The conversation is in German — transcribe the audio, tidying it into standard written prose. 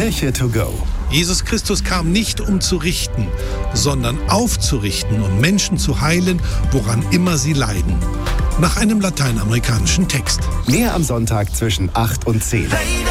Kirche to go. Jesus Christus kam nicht, um zu richten, sondern aufzurichten und Menschen zu heilen, woran immer sie leiden. Nach einem lateinamerikanischen Text. Mehr am Sonntag zwischen 8 und 10.